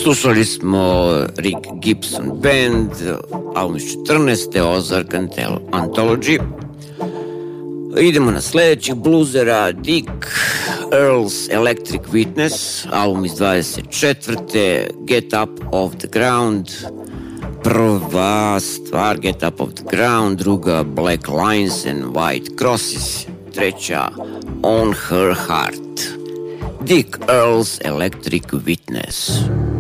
Slušali smo Rick Gibson Band, album iz 14. Ozark Anthology. Idemo na sledećih bluzera, Dick Earl's Electric Witness, album iz 24. Get Up Off the Ground. Prva stvar Get Up Off the Ground, druga Black Lines and White Crosses, treća On Her Heart. Dick Earl's Electric Witness.